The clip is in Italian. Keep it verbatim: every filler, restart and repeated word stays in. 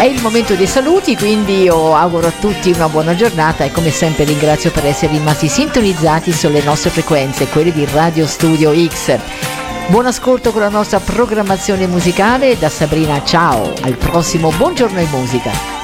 È il momento dei saluti, quindi io auguro a tutti una buona giornata e come sempre ringrazio per essere rimasti sintonizzati sulle nostre frequenze, quelle di Radio Studio X. Buon ascolto con la nostra programmazione musicale. Da Sabrina, ciao, al prossimo Buongiorno in Musica.